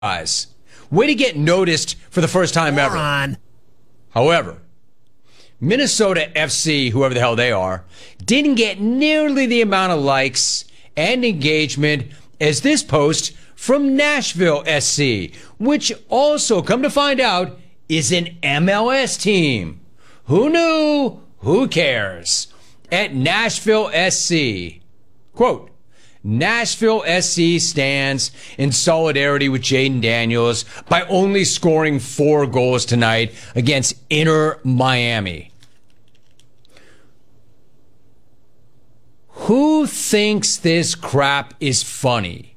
guys. Way to get noticed for the first time ever. However, Minnesota FC, whoever the hell they are, didn't get nearly the amount of likes and engagement as this post from Nashville SC, which also, come to find out, is an MLS team. Who knew? Who cares? At Nashville SC, quote, Nashville SC stands in solidarity with Jayden Daniels by only scoring 4 goals tonight against Inter Miami. Who thinks this crap is funny?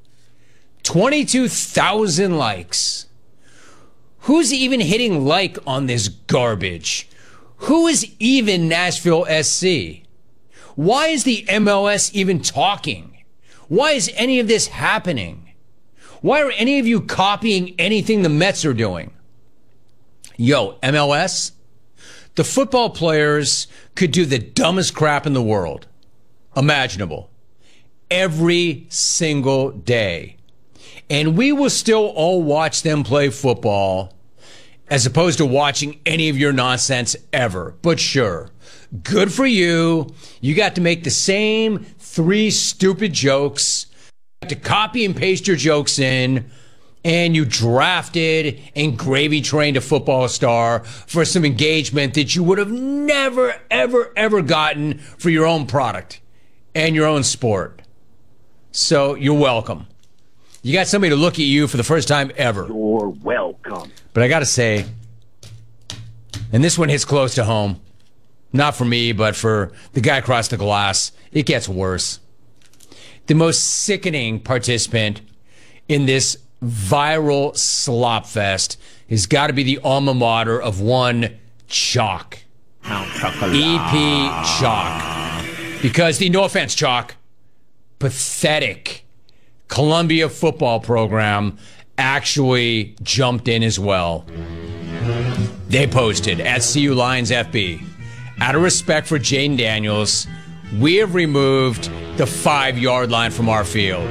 22,000 likes. Who's even hitting like on this garbage? Who is even Nashville SC? Why is the MLS even talking? Why is any of this happening? Why are any of you copying anything the Mets are doing? Yo, MLS, the football players could do the dumbest crap in the world imaginable every single day. And we will still all watch them play football as opposed to watching any of your nonsense ever. But sure, good for you. You got to make the same 3 stupid jokes, to copy and paste your jokes in, and you drafted and gravy trained a football star for some engagement that you would have never, ever, ever gotten for your own product and your own sport. So you're welcome. You got somebody to look at you for the first time ever. You're welcome. But I got to say, and this one hits close to home, not for me, but for the guy across the glass, it gets worse. The most sickening participant in this viral slop fest has got to be the alma mater of one Chalk. EP Chalk. Because the, no offense, Chalk, pathetic Columbia football program actually jumped in as well. They posted at CU Lions FB, out of respect for Jayden Daniels, we have removed the 5-yard line from our field.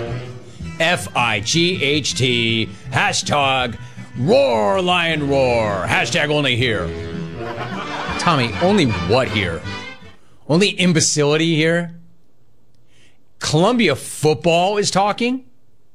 FIGHT, hashtag roar lion roar, hashtag only here. Tommy, only what here? Only imbecility here? Columbia football is talking?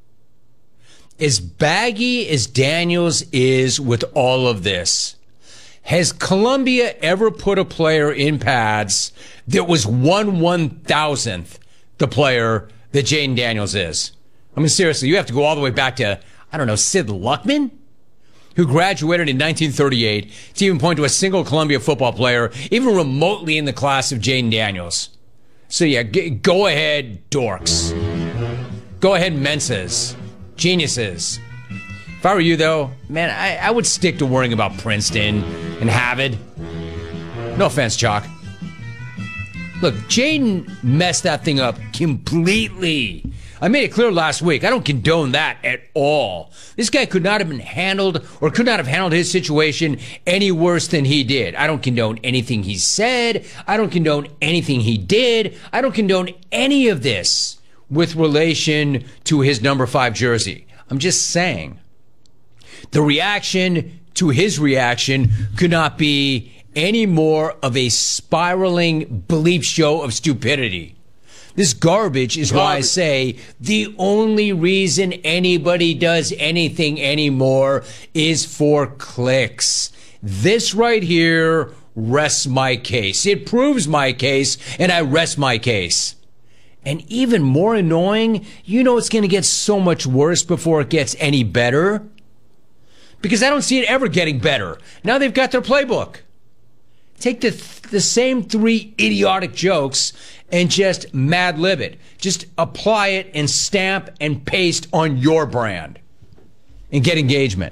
As baggy as Daniels is with all of this, has Columbia ever put a player in pads that was 1/1000th the player that Jayden Daniels is? I mean, seriously, you have to go all the way back to, I don't know, Sid Luckman, who graduated in 1938, to even point to a single Columbia football player, even remotely in the class of Jayden Daniels. So yeah, go ahead, dorks. Go ahead, menses. Geniuses. If I were you, though, man, I would stick to worrying about Princeton and Harvard. No offense, Chalk. Look, Jayden messed that thing up completely. I made it clear last week. I don't condone that at all. This guy could not have been handled or could not have handled his situation any worse than he did. I don't condone anything he said. I don't condone anything he did. I don't condone any of this with relation to his number 5 jersey. I'm just saying. The reaction to his reaction could not be any more of a spiraling bleep show of stupidity. This garbage is why I say the only reason anybody does anything anymore is for clicks. This right here rests my case. It proves my case, and I rest my case. And even more annoying, you know it's going to get so much worse before it gets any better. Because I don't see it ever getting better. Now they've got their playbook. Take the same 3 idiotic jokes and just mad lib it. Just apply it and stamp and paste on your brand and get engagement.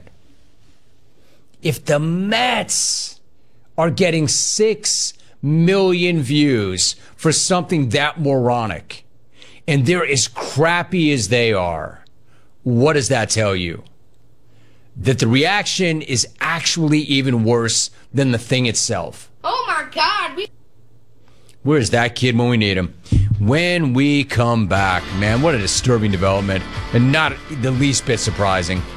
If the Mets are getting 6 million views for something that moronic, and they're as crappy as they are, what does that tell you? That the reaction is actually even worse than the thing itself. Oh my God. Where's that kid when we need him? When we come back, man, what a disturbing development and not the least bit surprising.